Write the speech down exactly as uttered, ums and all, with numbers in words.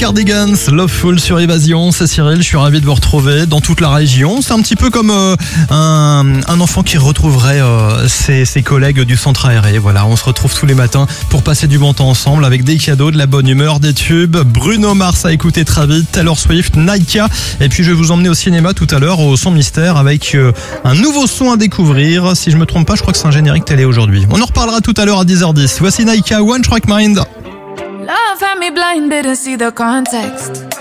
Cardigans, Loveful sur Évasion. C'est Cyril, je suis ravi de vous retrouver dans toute la région. C'est un petit peu comme euh, un, un enfant qui retrouverait euh, ses, ses collègues du centre aéré. Voilà, on se retrouve tous les matins pour passer du bon temps ensemble avec des cadeaux, de la bonne humeur, des tubes. Bruno Mars a écouté très vite, Taylor Swift, Naika. Et puis je vais vous emmener au cinéma tout à l'heure au Son Mystère avec euh, un nouveau son à découvrir. Si je me trompe pas, je crois que c'est un générique télé aujourd'hui. On en reparlera tout à l'heure à dix heures dix. Voici Naika, One Track Mind. Love had me blind, didn't see the context.